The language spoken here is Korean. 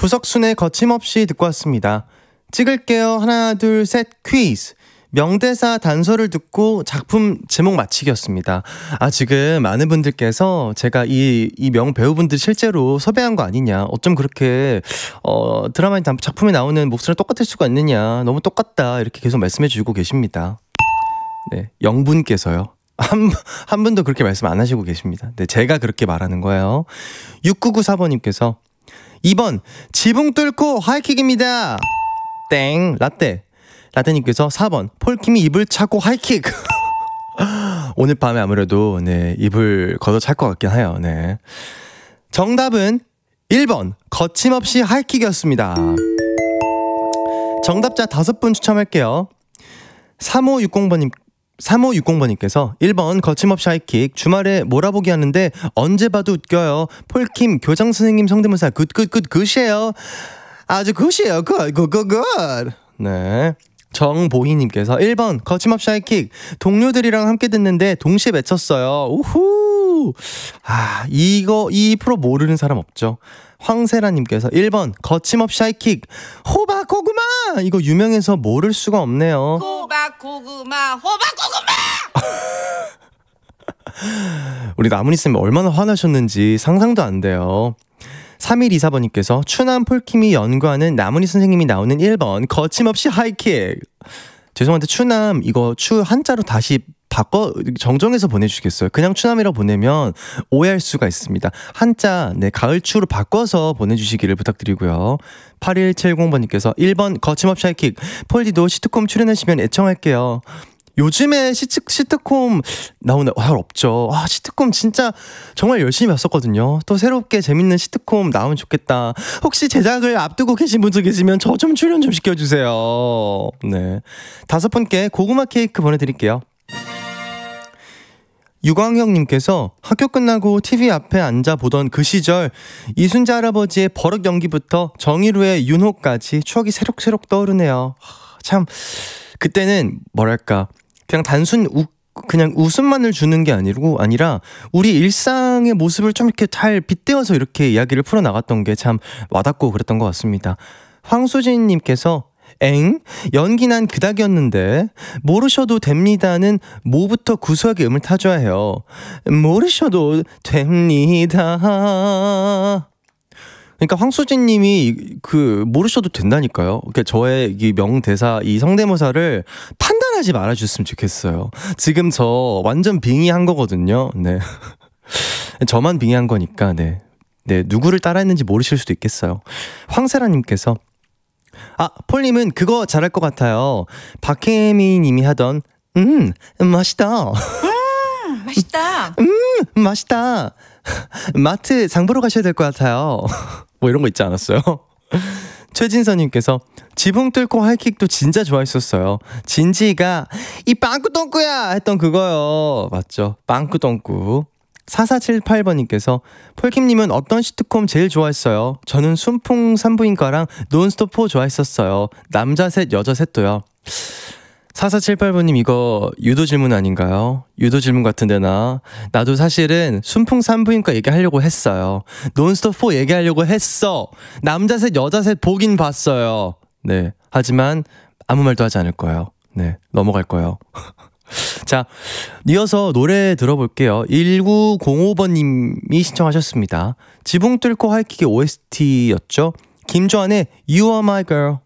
부석순의 거침없이 듣고 왔습니다. 찍을게요. 하나, 둘, 셋, 퀴즈. 명대사 단서를 듣고 작품 제목 맞히기였습니다. 지금 많은 분들께서 제가 이 명배우분들 실제로 섭외한 거 아니냐, 어쩜 그렇게 드라마 작품에 나오는 목소리랑 똑같을 수가 있느냐, 너무 똑같다, 이렇게 계속 말씀해 주고 계십니다. 네, 영분께서요. 한 분도 그렇게 말씀 안 하시고 계십니다. 네, 제가 그렇게 말하는 거예요. 6994번님께서 2번 지붕 뚫고 하이킥입니다. 땡. 라떼님께서 4번 폴킴이 입을 차고 하이킥. 오늘 밤에 아무래도 네, 입을 걷어찰 것 같긴 해요. 네. 정답은 1번 거침없이 하이킥이었습니다. 정답자 5분 추첨할게요. 3560번님께서 1번 거침없이 하이킥. 주말에 몰아보기 하는데 언제 봐도 웃겨요. 폴킴 교장선생님 성대모사 굿이에요. 아주 굿이에요. 굿. 네. 정보희님께서 1번 거침없이 하이킥. 동료들이랑 함께 듣는데 동시에 외쳤어요. 우후. 이 프로 모르는 사람 없죠. 황세라님께서 1번 거침없이 하이킥. 호박 고구마. 이거 유명해서 모를 수가 없네요. 호박 고구마. 우리 나문희쌤이 얼마나 화나셨는지 상상도 안 돼요. 3124번님께서 추남 폴킴이 연구하는 나문희 선생님이 나오는 1번 거침없이 하이킥. 죄송한데 추남 이거 추 한자로 다시 바꿔 정정해서 보내주시겠어요? 그냥 추남이라고 보내면 오해할 수가 있습니다. 한자 가을 추로 바꿔서 보내주시기를 부탁드리고요. 8170번님께서 1번 거침없이 하이킥. 폴디도 시트콤 출연하시면 애청할게요. 요즘에 시트콤 나오는 없죠. 시트콤 진짜 정말 열심히 봤었거든요. 또 새롭게 재밌는 시트콤 나오면 좋겠다. 혹시 제작을 앞두고 계신 분들 계시면 저 좀 출연 좀 시켜주세요. 네, 5분께 고구마 케이크 보내드릴게요. 유광형님께서 학교 끝나고 TV 앞에 앉아 보던 그 시절 이순재 할아버지의 버럭 연기부터 정의루의 윤호까지 추억이 새록새록 떠오르네요. 참 그때는 뭐랄까 그냥 단순 그냥 웃음만을 주는 게 아니라 우리 일상의 모습을 좀 이렇게 잘 빗대어서 이렇게 이야기를 풀어나갔던 게 참 와닿고 그랬던 것 같습니다. 황수진님께서 연기 난 그닥이었는데 모르셔도 됩니다는 뭐부터 구수하게 음을 타줘야 해요. 모르셔도 됩니다. 그러니까 황수진님이 모르셔도 된다니까요. 그러니까 저의 이 명대사, 이 성대모사를 판단하지 말아주셨으면 좋겠어요. 지금 저 완전 빙의한 거거든요. 네, 저만 빙의한 거니까 네, 누구를 따라했는지 모르실 수도 있겠어요. 황세라님께서 폴님은 그거 잘할 것 같아요. 박혜미님이 하던 맛있다. 맛있다. 맛있다. 마트 장 보러 가셔야 될 것 같아요. 뭐 이런 거 있지 않았어요? 최진서님께서 지붕 뚫고 하이킥도 진짜 좋아했었어요. 진지가 이 빵꾸똥꾸야 했던 그거요. 맞죠? 빵꾸똥꾸. 4478번님께서 폴킴님은 어떤 시트콤 제일 좋아했어요? 저는 순풍 산부인과랑 논스톱 4 좋아했었어요. 남자 셋 여자 셋도요. 4478번님 이거 유도 질문 아닌가요? 유도 질문 같은데 나도 사실은 순풍 산부인과 얘기하려고 했어요. 논스톱 4 얘기하려고 했어. 남자 셋 여자 셋 보긴 봤어요. 네, 하지만 아무 말도 하지 않을 거예요. 네, 넘어갈 거예요. 자, 이어서 노래 들어볼게요. 1905번님이 신청하셨습니다. 지붕 뚫고 하이킥의 OST였죠. 김조한의 You Are My Girl.